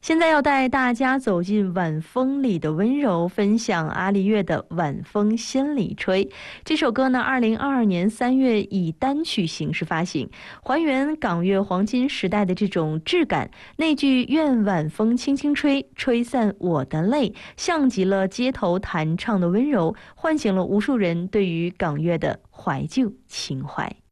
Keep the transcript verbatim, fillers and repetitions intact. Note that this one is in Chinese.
现在要带大家走进晚风里的温柔，分享阿丽月的《晚风心里吹》。这首歌呢，二零二二年三月以单曲形式发行，还原港乐黄金时代的这种质感。那句“愿晚风轻轻吹，吹散我的泪”，像极了街头弹唱的温柔，唤醒了无数人对于港乐的怀旧情怀。